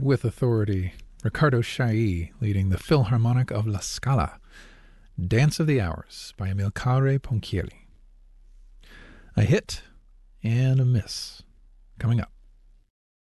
with authority. Riccardo Chailly leading the Philharmonic of La Scala. Dance of the Hours by Amilcare Ponchielli. A hit and a miss coming up.